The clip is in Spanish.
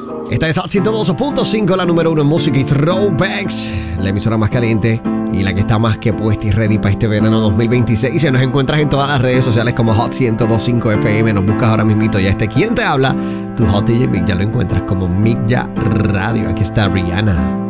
Esta es Hot 102.5, la número 1 en música y throwbacks. La emisora más caliente y la que está más que puesta y ready para este verano 2026. Ya nos encuentras en todas las redes sociales como Hot 102.5 FM. Nos buscas ahora mismito. Ya ¿quién te habla? Tu Hot DJ Mick. Ya lo encuentras como Mick Ya Radio. Aquí está Rihanna.